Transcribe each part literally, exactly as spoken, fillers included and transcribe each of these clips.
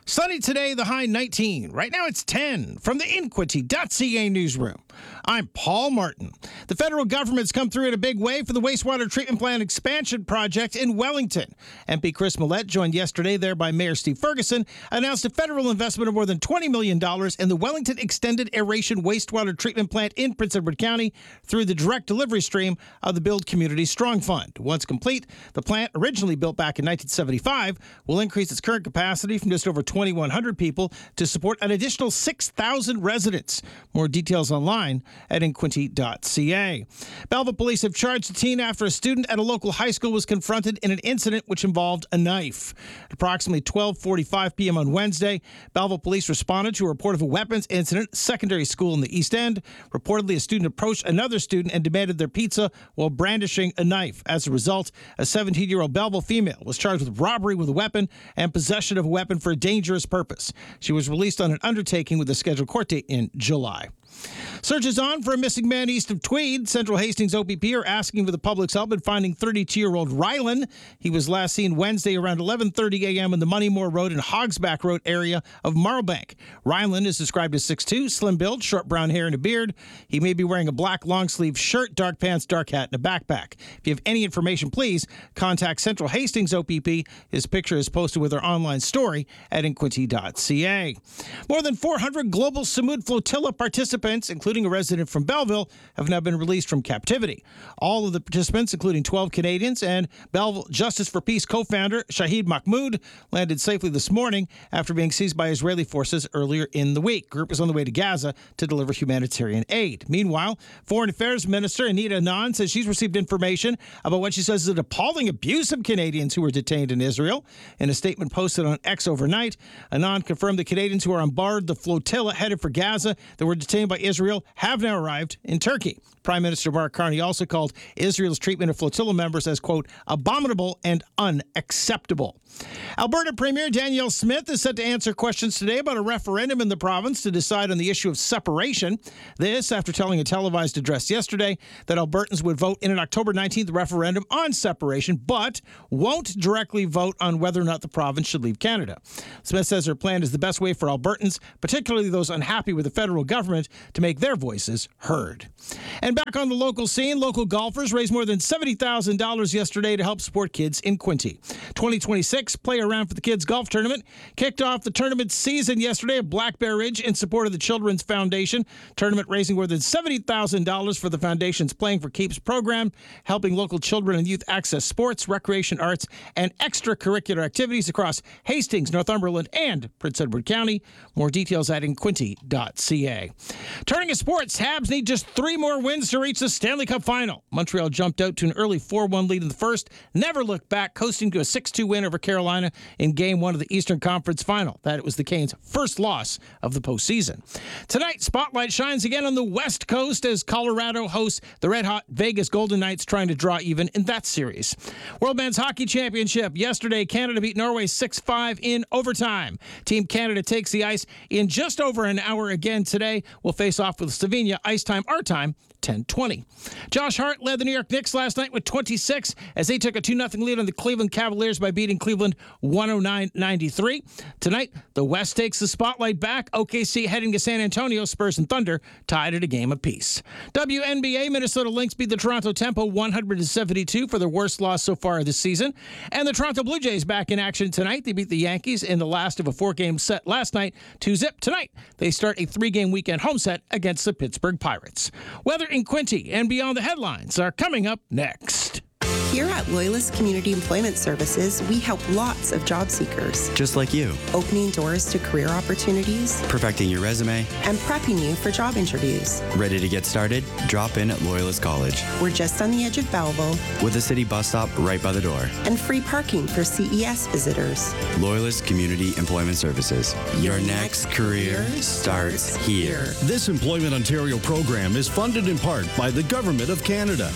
Sunny today, the high nineteen. Right now it's ten. From the Inquity dot C A newsroom, I'm Paul Martin. The federal government's come through in a big way for the wastewater treatment plant expansion project in Wellington. M P Chris Millette, joined yesterday there by Mayor Steve Ferguson, announced a federal investment of more than twenty million dollars in the Wellington Extended Aeration Wastewater Treatment Plant in Prince Edward County through the direct delivery stream of the Build Community Strong Fund. Once complete, the plant, originally built back in nineteen seventy-five, will increase its current capacity from just over twenty-one hundred people to support an additional six thousand residents. More details online at Inquity dot C A. Belleville police have charged a teen after a student at a local high school was confronted in an incident which involved a knife. At approximately twelve forty-five p.m. on Wednesday, Belleville police responded to a report of a weapons incident at a secondary school in the East End. Reportedly, a student approached another student and demanded their pizza while brandishing a knife. As a result, a seventeen-year-old Belleville female was charged with robbery with a weapon and possession of a weapon for a dangerous purpose. She was released on an undertaking with a scheduled court date in July. Search is on for a missing man east of Tweed. Central Hastings O P P are asking for the public's help in finding thirty-two-year-old Rylan. He was last seen Wednesday around eleven thirty a.m. in the Moneymore Road and Hogsback Road area of Marlbank. Rylan is described as six foot two, slim build, short brown hair and a beard. He may be wearing a black long-sleeve shirt, dark pants, dark hat, and a backpack. If you have any information, please contact Central Hastings O P P. His picture is posted with our online story at Inquity dot C A. More than four hundred global Samud Flotilla participants, including a resident from Belleville, have now been released from captivity. All of the participants, including twelve Canadians and Belleville Justice for Peace co-founder Shahid Mahmoud, landed safely this morning after being seized by Israeli forces earlier in the week. The group is on the way to Gaza to deliver humanitarian aid. Meanwhile, Foreign Affairs Minister Anita Anand says she's received information about what she says is an appalling abuse of Canadians who were detained in Israel. In a statement posted on X overnight, Anand confirmed the Canadians who are on board the flotilla headed for Gaza that were detained by Israel have now arrived in Turkey. Prime Minister Mark Carney also called Israel's treatment of flotilla members as, quote, abominable and unacceptable. Alberta Premier Danielle Smith is set to answer questions today about a referendum in the province to decide on the issue of separation. This after telling a televised address yesterday that Albertans would vote in an October nineteenth referendum on separation, but won't directly vote on whether or not the province should leave Canada. Smith says her plan is the best way for Albertans, particularly those unhappy with the federal government, to make their voices heard. And back on the local scene, local golfers raised more than seventy thousand dollars yesterday to help support kids in Quinte. twenty twenty-six Play Around for the Kids Golf Tournament kicked off the tournament season yesterday at Black Bear Ridge in support of the Children's Foundation. Tournament raising more than seventy thousand dollars for the Foundation's Playing for Keeps program, helping local children and youth access sports, recreation, arts, and extracurricular activities across Hastings, Northumberland, and Prince Edward County. More details at Inquity dot C A. Turning to sports, Habs need just three more wins to reach the Stanley Cup final. Montreal jumped out to an early four one lead in the first, never looked back, coasting to a six two win over Carolina in Game one of the Eastern Conference Final. That was the Canes' first loss of the postseason. Tonight, spotlight shines again on the West Coast as Colorado hosts the red-hot Vegas Golden Knights, trying to draw even in that series. World Men's Hockey Championship. Yesterday, Canada beat Norway six five in overtime. Team Canada takes the ice in just over an hour again today. We'll face off with Slovenia. Ice time, our time, ten twenty. Josh Hart led the New York Knicks last night with twenty-six as they took a two nothing lead on the Cleveland Cavaliers by beating Cleveland one oh nine ninety-three. Tonight, the West takes the spotlight back. O K C heading to San Antonio. Spurs and Thunder tied at a game apiece. W N B A, Minnesota Lynx beat the Toronto Tempo one seventy-two for their worst loss so far this season. And the Toronto Blue Jays back in action tonight. They beat the Yankees in the last of a four-game set last night to zip. Tonight, they start a three-game weekend home set against the Pittsburgh Pirates. Weather in Quinte and beyond the headlines are coming up next. Here at Loyalist Community Employment Services, we help lots of job seekers. Just like you. Opening doors to career opportunities. Perfecting your resume. And prepping you for job interviews. Ready to get started? Drop in at Loyalist College. We're just on the edge of Belleville. With a city bus stop right by the door. And free parking for C E S visitors. Loyalist Community Employment Services. Your, your next, next career starts here. This Employment Ontario program is funded in part by the Government of Canada.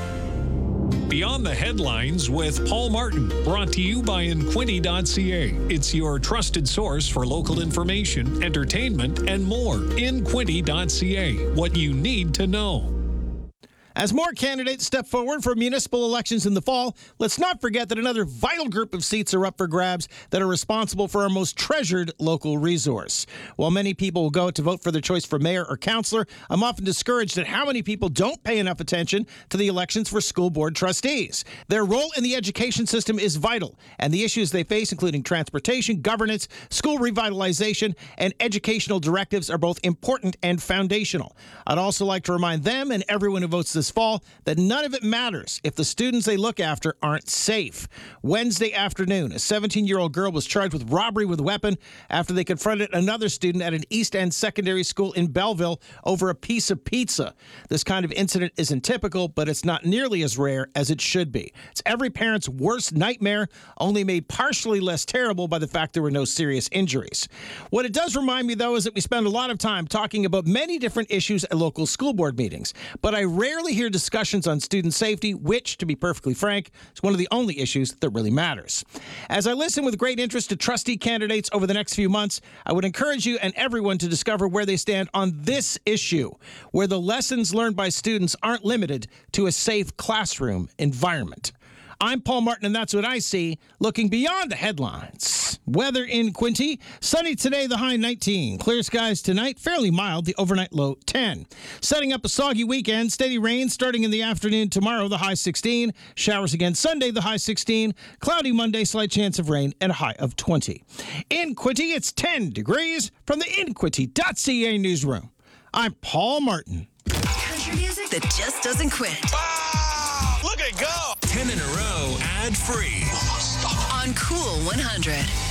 Beyond the Headlines with Paul Martin, brought to you by Inquity dot C A. It's your trusted source for local information, entertainment, and more. Inquity dot C A, what you need to know. As more candidates step forward for municipal elections in the fall, let's not forget that another vital group of seats are up for grabs that are responsible for our most treasured local resource. While many people will go out to vote for their choice for mayor or councillor, I'm often discouraged at how many people don't pay enough attention to the elections for school board trustees. Their role in the education system is vital, and the issues they face, including transportation, governance, school revitalization, and educational directives, are both important and foundational. I'd also like to remind them and everyone who votes this fall that none of it matters if the students they look after aren't safe. Wednesday afternoon, a seventeen-year-old girl was charged with robbery with a weapon after they confronted another student at an East End secondary school in Belleville over a piece of pizza. This kind of incident isn't typical, but it's not nearly as rare as it should be. It's every parent's worst nightmare, only made partially less terrible by the fact there were no serious injuries. What it does remind me, though, is that we spend a lot of time talking about many different issues at local school board meetings, but I rarely hear discussions on student safety, which, to be perfectly frank, is one of the only issues that really matters. As I listen with great interest to trustee candidates over the next few months, I would encourage you and everyone to discover where they stand on this issue, where the lessons learned by students aren't limited to a safe classroom environment. I'm Paul Martin, and that's what I see, looking beyond the headlines. Weather in Quinte, sunny today, the high nineteen. Clear skies tonight, fairly mild, the overnight low ten. Setting up a soggy weekend, steady rain starting in the afternoon tomorrow, the high sixteen. Showers again Sunday, the high sixteen. Cloudy Monday, slight chance of rain, and a high of twenty. In Quinte, it's ten degrees from the in quinte dot c a newsroom. I'm Paul Martin. Country music that just doesn't quit. Wow! Look at it go! ten in a row, ad-free. On Cool one hundred.